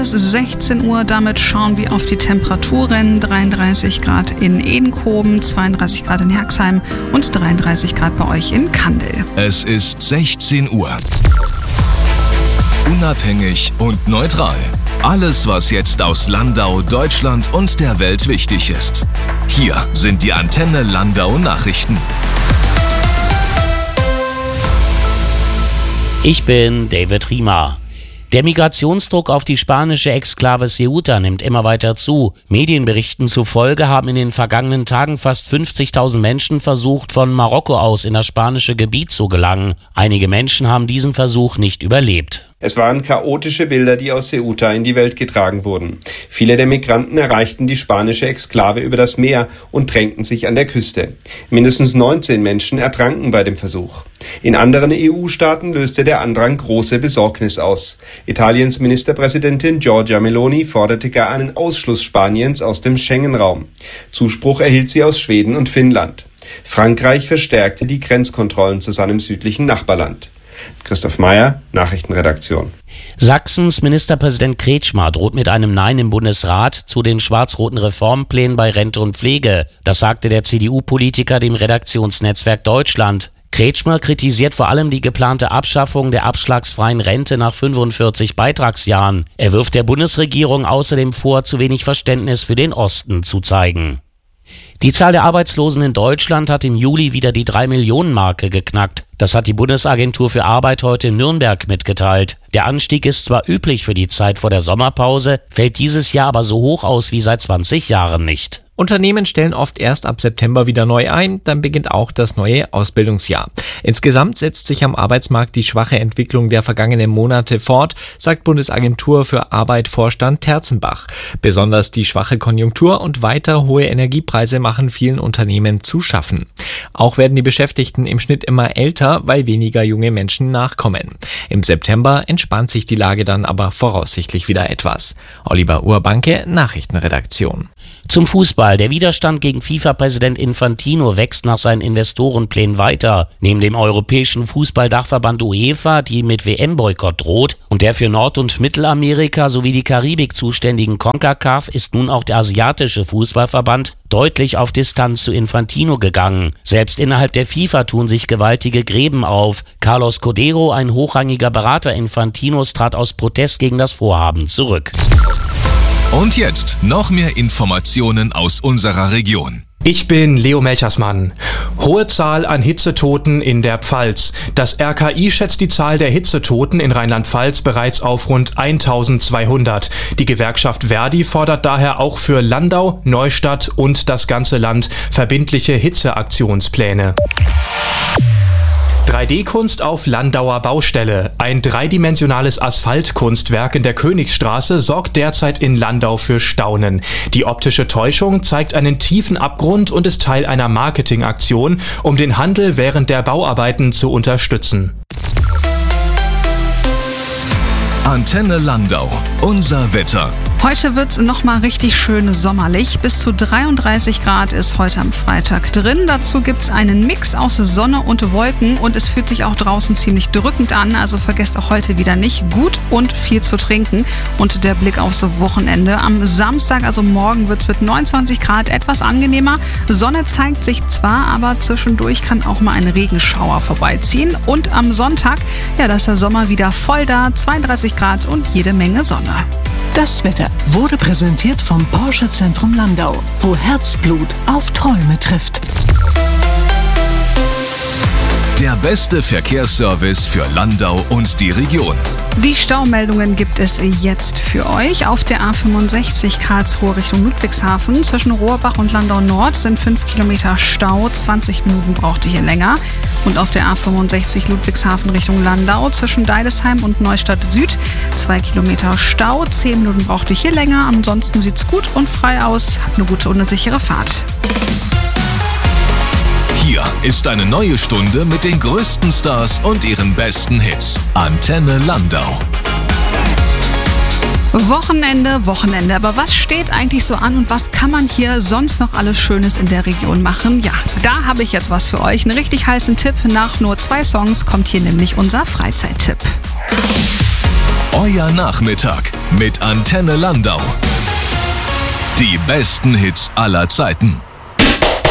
es 16 Uhr. Damit schauen wir auf die Temperaturen. 33 Grad in Edenkoben, 32 Grad in Herxheim und 33 Grad bei euch in Kandel. Es ist 16 Uhr. Unabhängig und neutral. Alles, was jetzt aus Landau, Deutschland und der Welt wichtig ist. Hier sind die Antenne Landau Nachrichten. Ich bin David Riemer. Der Migrationsdruck auf die spanische Exklave Ceuta nimmt immer weiter zu. Medienberichten zufolge haben in den vergangenen Tagen fast 50.000 Menschen versucht, von Marokko aus in das spanische Gebiet zu gelangen. Einige Menschen haben diesen Versuch nicht überlebt. Es waren chaotische Bilder, die aus Ceuta in die Welt getragen wurden. Viele der Migranten erreichten die spanische Exklave über das Meer und drängten sich an der Küste. Mindestens 19 Menschen ertranken bei dem Versuch. In anderen EU-Staaten löste der Andrang große Besorgnis aus. Italiens Ministerpräsidentin Giorgia Meloni forderte gar einen Ausschluss Spaniens aus dem Schengen-Raum. Zuspruch erhielt sie aus Schweden und Finnland. Frankreich verstärkte die Grenzkontrollen zu seinem südlichen Nachbarland. Christoph Meyer, Nachrichtenredaktion. Sachsens Ministerpräsident Kretschmer droht mit einem Nein im Bundesrat zu den schwarz-roten Reformplänen bei Rente und Pflege. Das sagte der CDU-Politiker dem Redaktionsnetzwerk Deutschland. Kretschmer kritisiert vor allem die geplante Abschaffung der abschlagsfreien Rente nach 45 Beitragsjahren. Er wirft der Bundesregierung außerdem vor, zu wenig Verständnis für den Osten zu zeigen. Die Zahl der Arbeitslosen in Deutschland hat im Juli wieder die 3-Millionen-Marke geknackt. Das hat die Bundesagentur für Arbeit heute in Nürnberg mitgeteilt. Der Anstieg ist zwar üblich für die Zeit vor der Sommerpause, fällt dieses Jahr aber so hoch aus wie seit 20 Jahren nicht. Unternehmen stellen oft erst ab September wieder neu ein, dann beginnt auch das neue Ausbildungsjahr. Insgesamt setzt sich am Arbeitsmarkt die schwache Entwicklung der vergangenen Monate fort, sagt Bundesagentur für Arbeit-Vorstand Terzenbach. Besonders die schwache Konjunktur und weiter hohe Energiepreise machen vielen Unternehmen zu schaffen. Auch werden die Beschäftigten im Schnitt immer älter, weil weniger junge Menschen nachkommen. Im September entspannt sich die Lage dann aber voraussichtlich wieder etwas. Oliver Urbanke, Nachrichtenredaktion. Zum Fußball. Der Widerstand gegen FIFA-Präsident Infantino wächst nach seinen Investorenplänen weiter. Neben dem europäischen Fußballdachverband UEFA, die mit WM-Boykott droht, und der für Nord- und Mittelamerika sowie die Karibik zuständigen CONCACAF, ist nun auch der asiatische Fußballverband deutlich auf Distanz zu Infantino gegangen. Selbst innerhalb der FIFA tun sich gewaltige Gräben auf. Carlos Codero, ein hochrangiger Berater Infantinos, trat aus Protest gegen das Vorhaben zurück. Und jetzt noch mehr Informationen aus unserer Region. Ich bin Leo Melchersmann. Hohe Zahl an Hitzetoten in der Pfalz. Das RKI schätzt die Zahl der Hitzetoten in Rheinland-Pfalz bereits auf rund 1200. Die Gewerkschaft Verdi fordert daher auch für Landau, Neustadt und das ganze Land verbindliche Hitzeaktionspläne. 3D-Kunst auf Landauer Baustelle. Ein dreidimensionales Asphaltkunstwerk in der Königsstraße sorgt derzeit in Landau für Staunen. Die optische Täuschung zeigt einen tiefen Abgrund und ist Teil einer Marketingaktion, um den Handel während der Bauarbeiten zu unterstützen. Antenne Landau. Unser Wetter. Heute wird es nochmal richtig schön sommerlich. Bis zu 33 Grad ist heute am Freitag drin. Dazu gibt es einen Mix aus Sonne und Wolken und es fühlt sich auch draußen ziemlich drückend an. Also vergesst auch heute wieder nicht, gut und viel zu trinken. Und der Blick aufs Wochenende. Am Samstag, also morgen, wird es mit 29 Grad etwas angenehmer. Sonne zeigt sich zwar, aber zwischendurch kann auch mal ein Regenschauer vorbeiziehen. Und am Sonntag, ja, da ist der Sommer wieder voll da. 32 Grad und jede Menge Sonne. Das Wetter wurde präsentiert vom Porsche Zentrum Landau, wo Herzblut auf Träume trifft. Der beste Verkehrsservice für Landau und die Region. Die Staumeldungen gibt es jetzt für euch. Auf der A65 Karlsruhe Richtung Ludwigshafen zwischen Rohrbach und Landau Nord sind 5 Kilometer Stau. 20 Minuten braucht ihr hier länger. Und auf der A65 Ludwigshafen Richtung Landau zwischen Deidesheim und Neustadt Süd 2 Kilometer Stau. 10 Minuten braucht ihr hier länger. Ansonsten sieht's gut und frei aus. Habt eine gute und eine sichere Fahrt. Hier ist eine neue Stunde mit den größten Stars und ihren besten Hits. Antenne Landau. Wochenende. Aber was steht eigentlich so an und was kann man hier sonst noch alles Schönes in der Region machen? Ja, da habe ich jetzt was für euch. Einen richtig heißen Tipp. Nach nur 2 Songs kommt hier nämlich unser Freizeittipp. Euer Nachmittag mit Antenne Landau. Die besten Hits aller Zeiten.